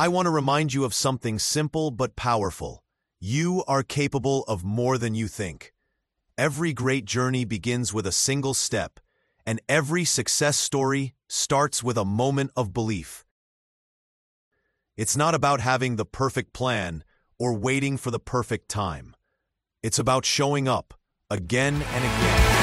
I want to remind you of something simple but powerful. You are capable of more than you think. Every great journey begins with a single step, and every success story starts with a moment of belief. It's not about having the perfect plan or waiting for the perfect time. It's about showing up again and again.